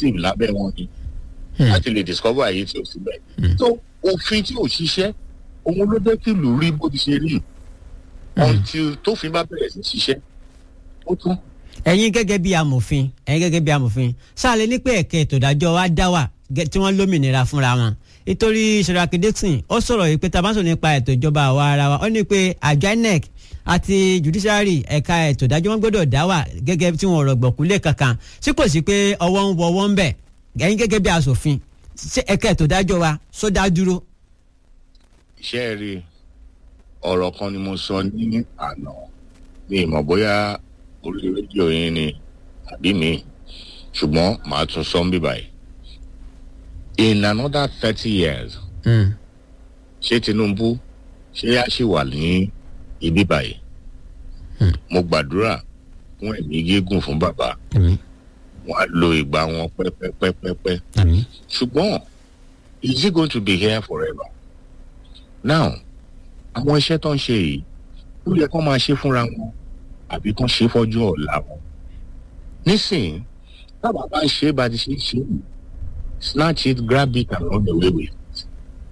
active lábẹ́ wọn ni láti lè discover àyè tí ò sí bẹ́ẹ̀. so òfin tí ò ṣiṣẹ́ òun ló dé kí ìlú rí bó ti ṣe rí until tófin bá bẹ̀rẹ̀ sí ṣiṣẹ́ ó tún. ẹ̀yin gẹ́gẹ́ bí amòfin sáàlẹ̀ ní pé ẹ̀ka ètò ìdájọ́ wa dá wà tí wọ́n lómìnira fúnra wọn nítorí Sheraki Dixon ó sọ̀rọ̀ yìí pé tabaso nípa ètò ìjọba àwa ara wa ó ní pé àjọ INEC àti judiciary ẹ̀ka ètò ìdájọ́ wọn gbọ́dọ̀ dá wà gẹ́gẹ́ tí wọn rọ̀gbọ̀kúlé kankan tí kò sí pé ọwọ́ ń wọ ọwọ́ ń bẹ̀ ẹ̀yin gẹ́gẹ́ bí aṣòfin ẹ̀ka ètò ìdájọ́ wa sódà dúró. iṣẹ́ rí ọ̀rọ̀ kan ni mo sọ ní àná ní ìmọ̀ bóyá orí rédíò yín ni àbí mi ṣùgbọ́n màá tún sọ ń bí báyìí. in another 30 years ṣé Tinubu ṣé a ṣì wà ní ibi báyìí? mo gbàdúrà fún ẹ̀mí gígùn fún bàbá wọn á lo ìgbà wọn pẹ́pẹ́pẹ́pẹ́ ṣùgbọ́n is he going to be here forever? now àwọn iṣẹ́ tó ń ṣe yìí ó yẹ kó máa ṣe fúnra wọn àbí kó ṣe fọ́jọ́ ọ̀la wọn. nísìnyí tábà bá ṣe bá ti ṣe ṣe snatch it grab it and run away with it.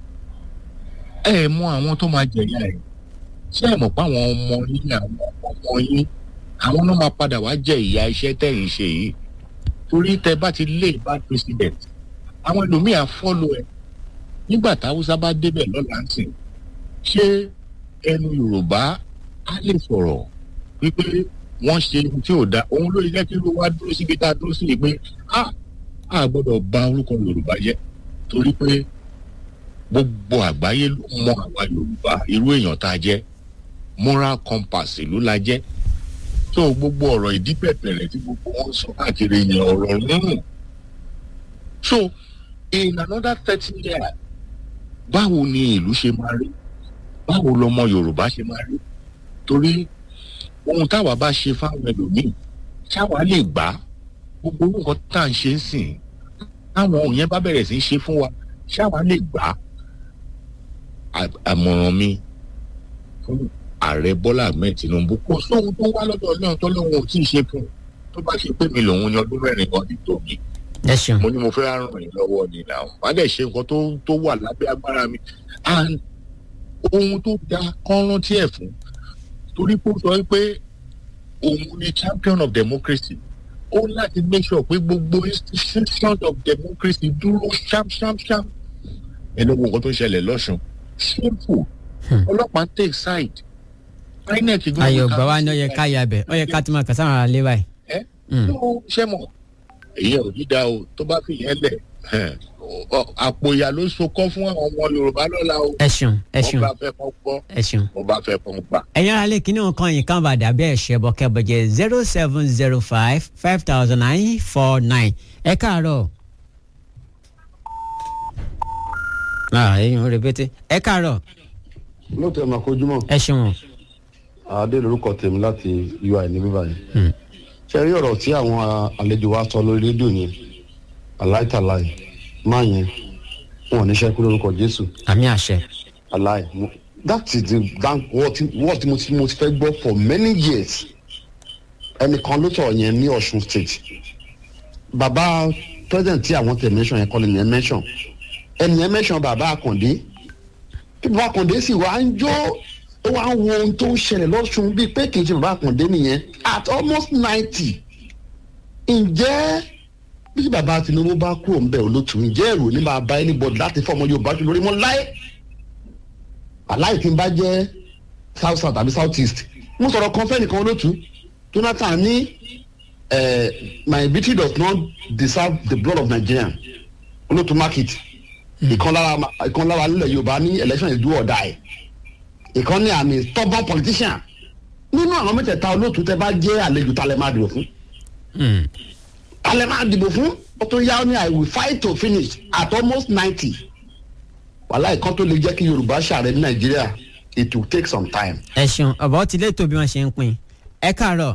ẹ mọ àwọn tó máa jẹ̀yà ẹ̀ ṣé ẹ mọ̀ pé àwọn ọmọ yín àwọn ọmọ yín àwọn náà máa padà wá jẹ ìyà iṣẹ́ tẹ̀yìn ṣe yìí torí tẹ bá ti lé bad president àwọn ẹlòmíà follow ẹ nígbà táwùsá bá débẹ̀ lọ́la ń sìn ṣé ẹnu Yorùbá á lè sọ̀rọ̀ wípé wọ́n ṣe ohun tí ò da òun ló lè jẹ́ kí ló wá dúró síbi tá a dúró sí pé a gbọ́dọ̀ bà orúkọ Yorùbá jẹ́ torí pé gbogbo àgbáyé ló mọ àwa Yorùbá irú èèyàn tá a jẹ́ moral compass ìlú la jẹ́ tó gbogbo ọ̀rọ̀ ìdípẹ̀pẹ̀rẹ̀ tí gbogbo wọn sọ káàkiri yẹn ọ̀rọ̀ rúrùn. so in another 30 years báwo ni ìlú ṣe máa rí báwo lọmọ Yorùbá ṣe máa rí torí ohun táwa bá ṣe fáwọn ẹlòmíì ṣáwa lè gbà gbogbo nǹkan tá à ń ṣe ń sìn táwọn òun yẹn bá bẹ̀rẹ̀ sí í ṣe fún wa ṣáwa lè gbà. àmọ̀ràn mi fún ààrẹ Bọ́lá Ahmed Tinubu kò sóhun tó wá lọ́dọ̀ Ọlọ́run tó lóun ò tí ì ṣe fún un tó bá ṣe pé mi lòun ní ọdún mẹ́rin kan ti tó mi. mo ní mo fẹ́ ràn yín lọ́wọ́ ni náà wọ́n á dẹ̀ ṣe nǹkan tó wà lábẹ́ agbára mi and ohun tó da kán rántí ẹ̀ fún torí pé ó sọ pé òun ni champion of democracy ó láti make sure pé gbogbo institutions of democracy dúró ṣámṣámṣám ẹni wo nǹkan tó ṣẹlẹ̀ lọ́sùn shameful ọlọ́pàá take side INEC gbọ́dọ̀ ayọ̀ gbà wá ní ọyẹ ká yà bẹ̀ ọyẹ ká tí máa kà sáwọn alẹ́ báyìí. tó ṣe mọ̀ èyí ò ní dá o tó bá fi yẹn lẹ̀ àpò ìyá ló sokọ́ fún àwọn ọmọ Yorùbá lọ́la o. ẹ ṣeun wọ́n bá fẹ́ kọ́ gbọ́ wọ́n bá fẹ́ kọ́ gbà. ẹ̀yin alẹ́ kìíní nǹkan yìí kan bá dàbí ẹ̀ṣẹ̀ bọ̀kẹ́bọ̀jẹ̀ 0705 5949 ẹ káàárọ̀. ẹ̀yin rẹpẹtẹ ẹ káàárọ̀. lóòótọ́ ẹ̀ máa kojú mọ́. ẹ ṣeun. adé lórúkọ tèmi láti UI ní bíbá yìí. ṣe rí ọ̀rọ̀ tí àwọn àlejò wa sọ lórí rédíò yẹn aláìtàláì máa yẹn wọn ò ní ṣẹ́kú lórúkọ Jésù. àmì àṣẹ. aláì that is the word mo ti fẹ́ gbọ́ for many years. ẹnìkan ló sọ̀rọ̀ yẹn ní Ọ̀ṣun state. bàbá president tí àwọn tẹ̀ mention yẹn kọ́ ni yẹn mention. ẹnìyẹn mention bàbá Àkàndé. bàbá Àkàndé sì wá ń jó ó wá ń wo ohun tó ń ṣẹlẹ̀ lọ́sùn bíi pé kì í ṣe bàbá Àkàndé nìyẹn at almost 90. ǹjẹ́ bí bàbá Tinubu bá kúrò ńbẹ̀ olótú ǹjẹ́ èrò ní máa bá anybody láti fọmọ Yorùbá jù lórí mọ́ láé aláì tí ń bá jẹ́ south south tàbí south east mo sọ̀rọ̀ kan fẹ́nìkan olótú Jonathan ní my beauty does not deserve the blood of Nigeria olótú market ìkan lára nílẹ̀ Yorùbá ní election is do or die ìkan ní àmì stubborn politician nínú àwọn mẹ́tẹ̀ẹ̀ta olótú tẹ́ bá jẹ́ àlejò tá a lè máa dìbò fún. alẹ́ máa dìbò fún ó tó yá ní I will fight to finish at almost 90. wàhálà ìkan tó lè jẹ́ kí Yorùbá ṣàrẹ ní Nàìjíríà it will take some time. ẹ ṣeun ọ̀bọ̀ ti lè tó bí wọ́n ṣe ń pín ẹ káàárọ̀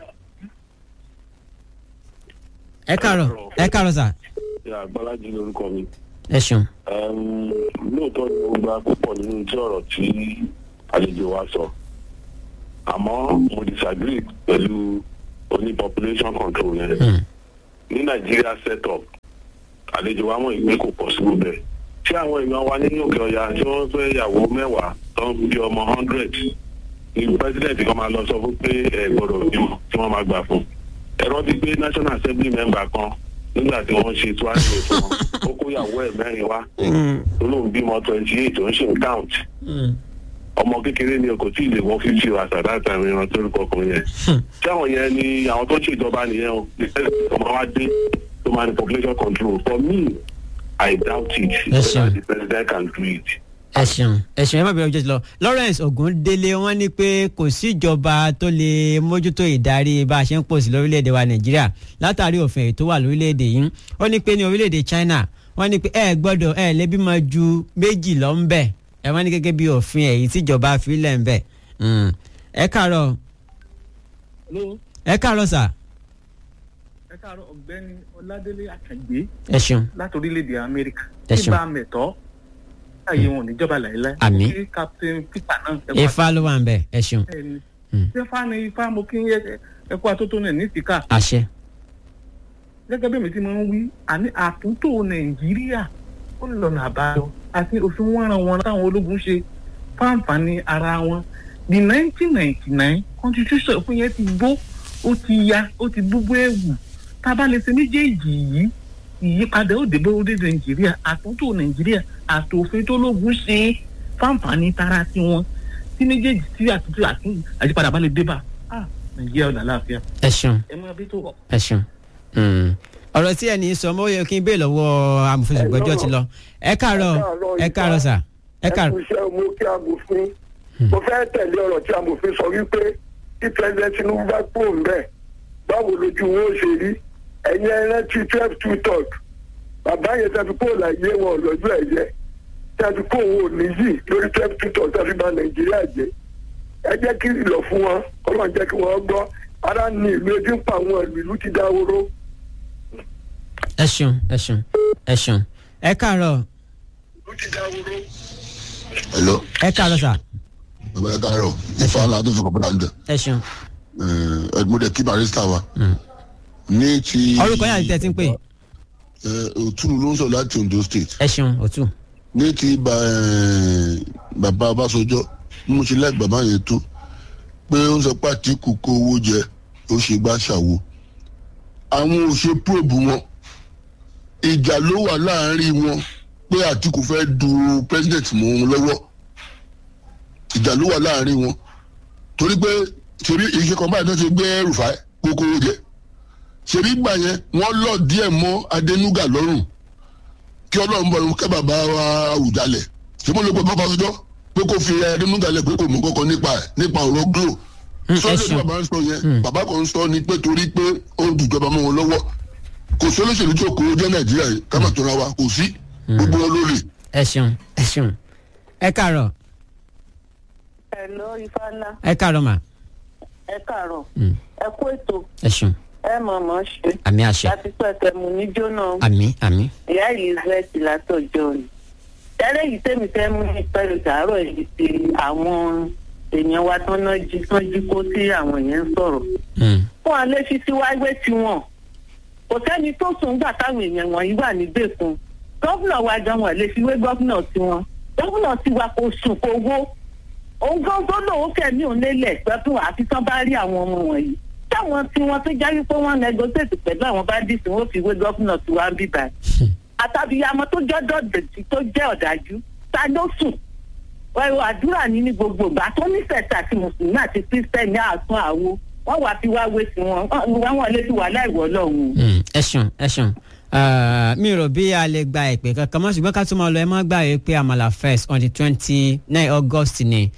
sà. Bọ́lájí lórúkọ mi. ẹ ṣeun. lóòótọ́ ni mo gba púpọ̀ nínú tí ọ̀rọ̀ tí àlejò wa sọ àmọ́ mo disagree pẹ̀lú oní population control yẹn. ní Nàìjíríà set up àlejò wa mọ̀ ìgbé kò pọ̀ sí gbogbo ẹ̀ tí àwọn èèyàn wa nínú òkè ọ̀yà tí wọ́n fẹ́ ìyàwó 10 tó ń bí ọmọ 100 ní pẹ́sidẹ̀ntì kan máa lọ sọ fún pé ẹ gbọ́dọ̀ bímọ tí wọ́n máa gbà fún ẹ̀rọ ti gbé National Assembly member kan nígbà tí wọ́n ṣe tuwájú fún wọn ó kó ìyàwó ẹ̀ 4 wá tó lóun bímọ 28 tó ń ṣe count ọmọ kékeré ni kò tí ì lè wọ́n 50 wa sàdáàtà ìran tó rúkọ ọkùnrin yẹn tí àwọn yẹn ni àwọn tó ń ṣèjọba nìyẹn o ọmọ wa dé tó máa ní population control for me I doubt it whether the president can do it. ẹ̀sùn ẹ má bẹ̀rẹ̀ ọjọ́ ti lọ Lawrence Ogundele wọ́n ní pé kò sí ìjọba tó lè mójútó ìdarí bá a ṣe ń pọ̀ sí lórílẹ̀‐èdè wa Nàìjíríà látàrí òfin èyí tó wà lórílẹ̀‐èdè yìí ó ní pé ní orílẹ̀‐èdè China wọ́n ní pé ẹ gbọ́dọ̀ ẹ lè bímọ ju 2 lọ ń bẹ̀ ẹ wọ́n ní gẹ́gẹ́ bí òfin èyí tíjọba fi lẹ̀ ń bẹ̀ ẹ káàárọ̀ sà. ẹ káàárọ̀ ọ̀gbẹ́ni Ọládélé Àkàngbé láti orílẹ̀‐èdè Amẹ́ríkà tí bá mẹ̀tọ́ ayé wọn níjọba láìláì. àmín. kí Captain Peter náà. Ifá ló wà ń bẹ̀ ẹ ṣeun. Ifá ni Ifá mo kí ẹkú atótó náà ní ìsìká. àṣẹ. gẹ́gẹ́ bí mi ti máa ń wí àní àtúntò Nàìjíríà ó lọ́nà àbáyọ àti òfin wọ́nranwọ́n táwọn ológun ṣe fáǹfààní ara wọn. the 1999 constitution fún yẹn ti gbó ó ti ya ó ti búbú ẹ̀wù tá a bá lè ṣe méjèèjì yìí ìyípadà ó dé bó ó dé Nàìjíríà àtúntò Nàìjíríà àtòfin tó lógun ṣe fáǹfààní tara tiwọn tí méjèèjì tí àtúntò àti àyípadà bá lè dé bá Nàìjíríà ọ̀nà àlàáfíà. ẹ ṣeun ẹ máa bí tó wọ. ẹ ṣeun ọ̀rọ̀ tí ẹni sọ mọ́ yẹ kí n bèè lọ́wọ́ amòfin ṣùgbọ́jọ́ ti lọ ẹ káàárọ̀ sà ẹ káàárọ̀. ẹ kú iṣẹ́ mo kí amòfin mo fẹ́ tẹ̀lé ọ̀rọ̀ tí amòfin sọ wípé tí president Tinubu bá kú òun bẹ́ẹ̀ báwo lójú wọn ó ṣe rí ẹ̀yin ẹ̀rẹ́ tí 12 talk bàbá yẹn tẹ́ fi kó láyé wọn lọ́jọ́ ẹ̀yẹ tẹ́ fi kó òun ò níyì lórí 12 talk tẹ́ fi bà Nàìjíríà jẹ́ ẹ jẹ́ kí ìlọ̀ fún wọn Ọlọ́run jẹ́ kí wọ́n gbọ́ ara ní ìlú ebi ń pa àwọn ìlú ti dáwóró. ẹ ṣeun ẹ káàárọ̀. hello. ẹ káàárọ̀ sà. bàbá ẹ káàárọ̀ Ifá ńlá tó fi kọ̀ọ̀pọ̀ dáńdẹ̀. ẹ ṣeun. ẹdmúdẹ kí barista wa. ní ti. orúkọ yàrá tẹ ti ń pè. Òtún ló ń sọ láti Ondo state. ẹ ṣeun Òtún. ní ti bàbá Ọbásanjọ́ mo ṣe lẹ́gbẹ̀ẹ́ bàbá yẹn tó pé ó ń sọ pé Àtíkù kó owó jẹ ó ṣe gbá ṣàwo àwọn ò ṣe probe wọn ìjà ló wà láàárín wọn pé Àtíkù fẹ́ du president mọ́ wọn lọ́wọ́ ìjà ló wà láàárín wọn torí pé ṣebí ìṣe kan báyìí náà ṣe gbé Rufai kókó jẹ ṣebí gbà yẹn wọ́n lọ díẹ̀ mọ́ Adénúgà lọ́rùn kí Ọlọ́run bọ̀ kẹ́ bàbá wa Àwùjalẹ̀ ṣé mo lè gbọ́ bàbá Ọbásanjọ́ pé kó fi Adénúgà lẹ̀ pé kò mú kọ́kọ́ nípa ọ̀rọ̀ glo sọ́ọ́lẹ̀ bàbá ń sọ yẹn bàbá kan ń sọ ni pé torí pé ó ń dùjọba mọ́ wọn lọ́wọ́ kò sí olóṣèlú tí ó kó jẹ́ Nàìjíríà yìí ká má tóra wa kò sí gbogbo wọn ló lè. ẹ ṣeun ẹ káàárọ̀. Hello Ifáńlá. ẹ káàárọ̀ mà. ẹ káàárọ̀. ẹ kú ètò. ẹ ṣeun. ẹ mọ̀ ṣe. àmì àṣẹ. láti pẹ̀kẹ́ mu ní jóná. àmì. ìyá Elizabeth látọjọ́ ni. tẹ́lẹ̀ yìí tẹ́mi fẹ́ mú ní pẹ̀lú tàárọ̀ yìí ti àwọn èèyàn wa tán jí kó sí àwọn yẹn ń sọ̀rọ̀. fún wa lè fi síwáwé tiwọn kò sẹ́ni tó sùn gbà táwọn èèyàn wọ̀nyí wà nígbèkùn gọ́fúnà wa gan wọn lè fi wé gọ́fúnà tiwọn gọ́fúnà tiwa kò sùn kò wó òun gan tó lòun kẹ̀mí òun lélẹ̀ pẹ́fún àfi tán bá rí àwọn ọmọ wọ̀nyí táwọn tiwọn tó jáwé pé wọ́n negotiate pẹ̀lú àwọn bandits wọ́n fi wé gọ́fúnà tiwa ń bíbá àtàbíyamọ tó jẹ́ dọ̀dẹ̀tì tó jẹ́ ọ̀dájú ta ló sùn ẹ̀rọ àdúrà ní gbogbo ìgbà tó nífẹ̀ẹ́ àti mùsùlùmí àti kírísítẹ́nì àtún àwo wọ́n wá fi wá wé sí wọn lè fi wà láìwọ́ lọ́hùn. ẹ ṣeun mi rò bí a lè gba ìpè kankan mọ́ ṣùgbọ́n ká tún máa lọ ẹ má gbà yẹ pé Àmàlà Fest on the 29 August ni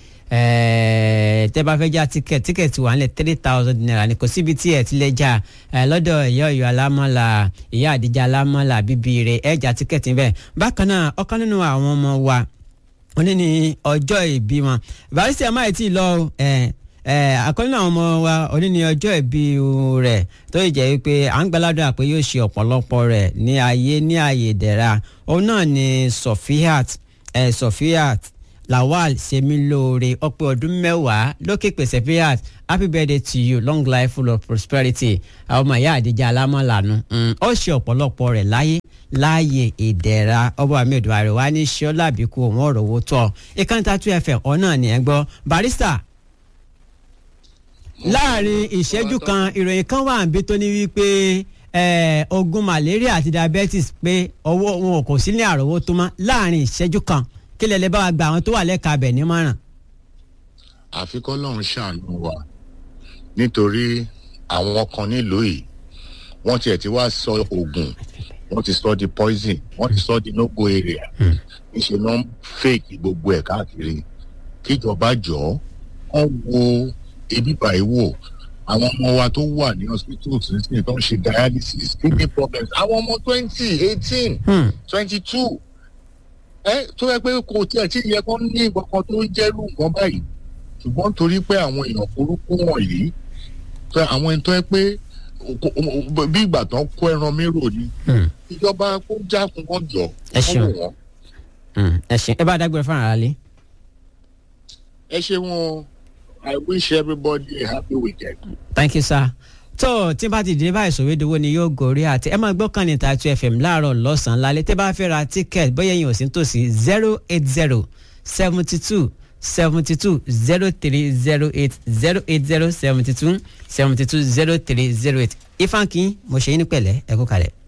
tẹ́ bá fẹ́ já tíkẹ̀tì wà nílẹ̀ 3,000 naira ni kò síbi tí ẹ̀ ti lè já lọ́dọ̀ ìyá Ọ̀yọ́ alámọ̀là ìyá Àdìjà alámọ̀là bíbí rẹ̀ ẹ̀ já tíkẹ̀tì bẹ́ẹ̀ bákan náà ọ̀kan nínú àwọn ọmọ wa wọ́n ní ọjọ́ ìbí wọn Barrister ẹ̀ máa ti lọ àkọ́nínú àwọn ọmọ wa òní ní ọjọ́ ìbí rẹ̀ tó jẹ́ wípé à ń gbàládùn pé yóò ṣe ọ̀pọ̀lọpọ̀ rẹ̀ ní ayé ní ààyè ìdẹ̀ra òun náà ni Sofiat Lawal Semilore ọpẹ́ ọdún mẹ́wàá lókè pèsè fiat happy birthday to you long life full of prosperity àwọn ọmọ ìyá àdìjà alámọ̀lànà ó ṣe ọ̀pọ̀lọpọ̀ rẹ̀ láàyè ìdẹ̀ra ọba mi ìdùnnú àríwá ní ṣọlá àbíkú òun ọ̀rọ̀ owó tọ̀ ìkànnì 32 FM ọ̀nà ni ẹ̀ gbọ́ barista láàrin ìṣẹ́jú kan ìròyìn kan wà níbi tó ní wípé ogun malaria àti diabetes pé ọwọ́ wọn kò sí ní àròwótó mọ́ láàrin ìṣẹ́jú kan kí lè lè bá wa gba àwọn tó wà lẹ́ka abẹ̀ nímọ̀ràn. àfikún ọlọ́run ṣàánú wa nítorí àwọn kan nílùú yìí wọ́n tiẹ̀ ti wá sọ oògùn wọ́n ti sọ di poison wọ́n ti sọ di no-go area níṣẹ́ ló ń fake gbogbo ẹ̀ káàkiri kíjọba jọ̀ọ́ wọ́n wo ebi báyìí wò àwọn ọmọ wa tó wà ní hospitals nísìnyí tó ń ṣe dialysis kidney problems àwọn ọmọ 20 18 22 tó yẹ pé kò tiẹ̀ tí yẹ kó ní ìgbọ̀n kan tó jẹ́rú nǹkan báyìí ṣùgbọ́n torí pé àwọn èèyàn burúkú wọ̀nyí àwọn ẹni tó yẹ pé bí ìgbà tán kó ẹran mérò ni ìjọba kó jákun kan jọ ọmọ wọn. ẹ ṣeun ẹ bá dágbére fún ara lé. ẹ ṣeun I wish everybody a happy weekend. Thank you, sir. tó tí bá ti dé báyìí sòwédowó ni yóò gòrí àti ẹ máa gbọ́ kàn ní 32 FM láàárọ̀ lọ́sàn-án lálẹ́ tẹ́ bá fẹ́ ra tíkẹ́ẹ̀tì bóyá ẹ̀yin ò sí tòsí 080 72 72 0308 080 72 72 0308 Ifeanyi mo ṣe yín ní pẹ̀lẹ́ ẹ kú kalẹ̀.